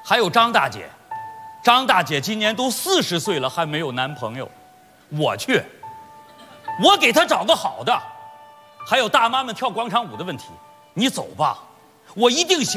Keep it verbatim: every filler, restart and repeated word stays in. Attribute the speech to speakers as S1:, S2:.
S1: 还有张大姐，张大姐今年都四十岁了，还没有男朋友。我去，我给她找个好的。还有大妈们跳广场舞的问题，你走吧，我一定协。